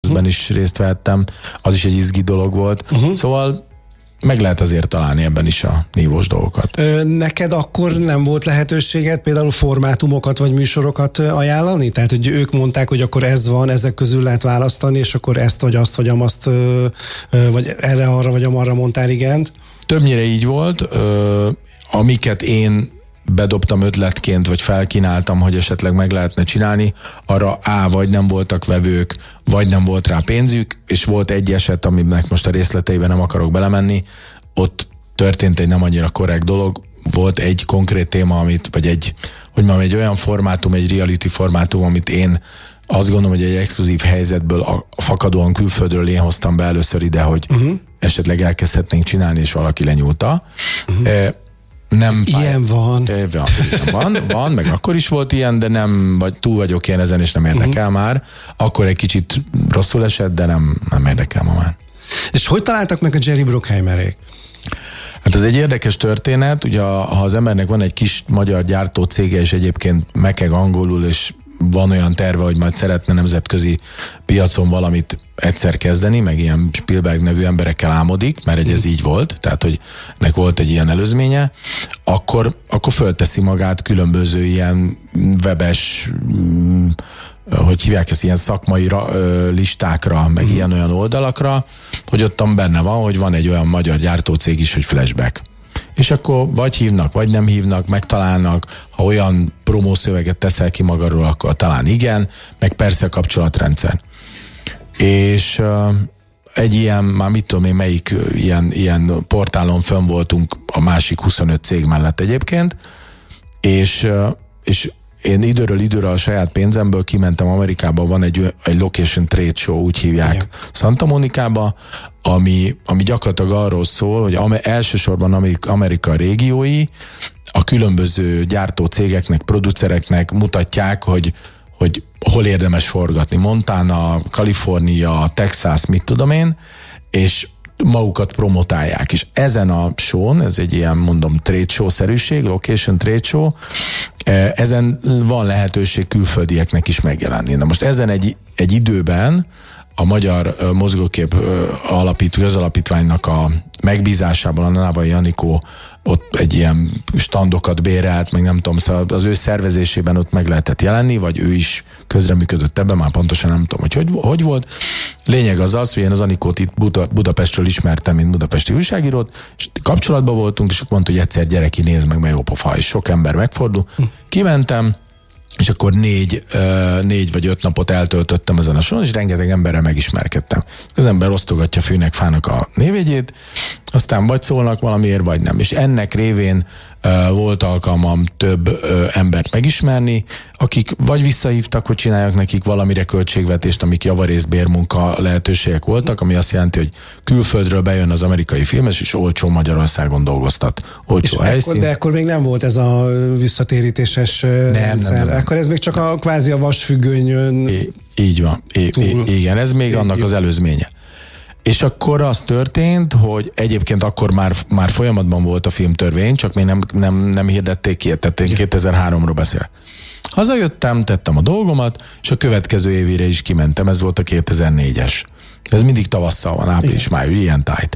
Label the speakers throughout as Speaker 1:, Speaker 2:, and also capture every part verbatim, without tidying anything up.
Speaker 1: uh-huh. is részt vettem, az is egy izgi dolog volt. Uh-huh. Szóval meg lehet azért találni ebben is a nívós dolgokat.
Speaker 2: Ö, neked akkor nem volt lehetőséged például formátumokat vagy műsorokat ajánlani? Tehát, hogy ők mondták, hogy akkor ez van, ezek közül lehet választani, és akkor ezt vagy azt vagy amazt, ö, ö, vagy erre, arra vagy amarra mondtál igent?
Speaker 1: Többnyire így volt. Ö, amiket én bedobtam ötletként, vagy felkínáltam, hogy esetleg meg lehetne csinálni, arra á, vagy nem voltak vevők, vagy nem volt rá pénzük, és volt egy eset, aminek most a részleteiben nem akarok belemenni, ott történt egy nem annyira korrekt dolog, volt egy konkrét téma, amit, vagy egy, hogy mondjam, egy olyan formátum, egy reality formátum, amit én azt gondolom, hogy egy exkluzív helyzetből a fakadóan külföldről én hoztam be először ide, hogy uh-huh. esetleg elkezdhetnénk csinálni, és valaki lenyúlta. Uh-huh. E, Nem
Speaker 2: ilyen van.
Speaker 1: Van, van, van, meg akkor is volt ilyen, de nem, vagy túl vagyok én ezen, és nem érdekel uh-huh. már. Akkor egy kicsit rosszul esett, de nem, nem érdekel ma már.
Speaker 2: És hogy találtak meg a Jerry Bruckheimerék?
Speaker 1: Hát ez egy érdekes történet, ugye ha az embernek van egy kis magyar gyártó cége, és egyébként mekeg angolul, és van olyan terve, hogy majd szeretne nemzetközi piacon valamit egyszer kezdeni, meg ilyen Spielberg nevű emberekkel álmodik, mert ez így volt, tehát hogy nek volt egy ilyen előzménye, akkor, akkor fölteszi magát különböző ilyen webes, hogy hívják ezt, ilyen szakmai listákra, meg mm. ilyen-olyan oldalakra, hogy ottan benne van, hogy van egy olyan magyar gyártócég is, hogy Flashback. És akkor vagy hívnak, vagy nem hívnak, megtalálnak, ha olyan promószöveget teszel ki magadról, akkor talán igen, meg persze a kapcsolatrendszer. És uh, egy ilyen, már mit tudom én, melyik ilyen, ilyen portálon fönn voltunk a másik huszonöt cég mellett egyébként, és, uh, és én időről időre a saját pénzemből kimentem Amerikába, van egy, egy location trade show, úgy hívják, igen. Santa Monikába, ami, ami gyakorlatilag arról szól, hogy am- elsősorban Amerika, Amerika régiói a különböző gyártó cégeknek, producereknek mutatják, hogy, hogy hol érdemes forgatni. Montana, Kalifornia, Texas, mit tudom én, és magukat promotálják, és ezen a show-n, ez egy ilyen, mondom, trade show-szerűség, location trade show, ezen van lehetőség külföldieknek is megjelenni. Na most ezen egy, egy időben a Magyar Mozgókép alapító, közalapítványnak a megbízásában a Návai Janikó ott egy ilyen standokat bérelt, meg nem tudom, szóval az ő szervezésében ott meg lehetett jelenni, vagy ő is közreműködött ebben, már pontosan nem tudom, hogy hogy, hogy volt. Lényeg az az, hogy én az Anikót itt Buda, Budapestről ismertem, mint budapesti újságírót, és kapcsolatban voltunk, és akkor mondta, hogy egyszer gyere ki, nézd meg, mert jó pofa, és sok ember megfordul. Kimentem, és akkor négy, négy vagy öt napot eltöltöttem ezen a soron, és rengeteg emberrel megismerkedtem. Az ember osztogatja fűnek, fának a névjegyét, aztán vagy szólnak valamiért, vagy nem. És ennek révén uh, volt alkalmam több uh, embert megismerni, akik vagy visszahívtak, hogy csináljak nekik valamire költségvetést, amik javarészt bérmunka lehetőségek voltak, ami azt jelenti, hogy külföldről bejön az amerikai filmes, és olcsó Magyarországon dolgoztat. Olcsó
Speaker 2: és
Speaker 1: helyszín.
Speaker 2: Ekkor, de akkor még nem volt ez a visszatérítéses nem, rendszer. Nem, nem, nem. Akkor ez még csak a kvázi a vasfüggönyön.
Speaker 1: I, így van. I, I, igen, ez még annak az előzménye. És akkor az történt, hogy egyébként akkor már, már folyamatban volt a filmtörvény, csak még nem, nem, nem hirdették ki, tehát én kétezer-háromról beszélek. Hazajöttem, tettem a dolgomat, és a következő évére is kimentem, ez volt a kétezer-négyes. Ez mindig tavasszal van, április, május, ilyen tájt.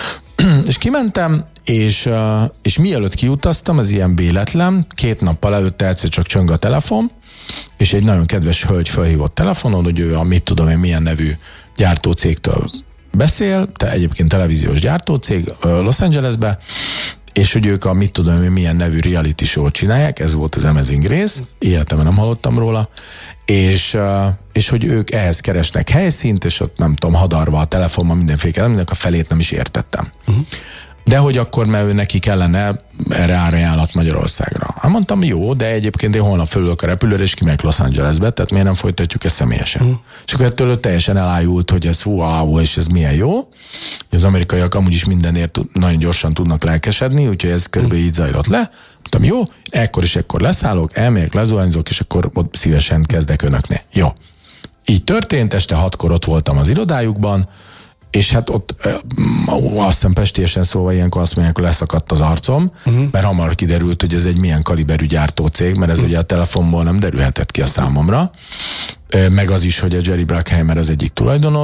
Speaker 1: És kimentem, és, és mielőtt kiutaztam, ez ilyen véletlen, két nappal előtte egyszer csak csöng a telefon, és egy nagyon kedves hölgy felhívott telefonon, hogy ő a mit tudom én milyen nevű gyártócégtől beszél, te egyébként televíziós gyártócég Los Angelesbe, és hogy ők a mit tudom én milyen nevű reality show-t csinálják, ez volt az Amazing Race, életemben nem hallottam róla, és, és hogy ők ehhez keresnek helyszínt, és ott nem tudom, hadarva a telefonban mindenféle, mindenek a felét nem is értettem. Uh-huh. De hogy akkor, mert ő neki kellene erre árajánlat Magyarországra. Hát mondtam, jó, de egyébként én holnap fölülök a repülőre, és kimegyek Los Angelesbe, tehát miért nem folytatjuk ezt személyesen. Uh-huh. És akkor ettől teljesen elájult, hogy ez wow, és ez milyen jó. Az amerikaiak amúgy is mindenért nagyon gyorsan tudnak lelkesedni, úgyhogy ez körülbelül uh-huh. így zajlott le. Mondtam, jó, ekkor és ekkor leszállok, elmegyek, lezuhányzok, és akkor ott szívesen kezdek önöknél. Jó. Így történt, este hatkor ott voltam az irodájukban, és hát ott azt hiszem pestélyesen szólva ilyenkor azt mondják, hogy leszakadt az arcom, uh-huh. mert hamar kiderült, hogy ez egy milyen kaliberű gyártócég, mert ez uh-huh. ugye a telefonból nem derülhetett ki a számomra, meg az is, hogy a Jerry Bruckheimer az egyik tulajdonos,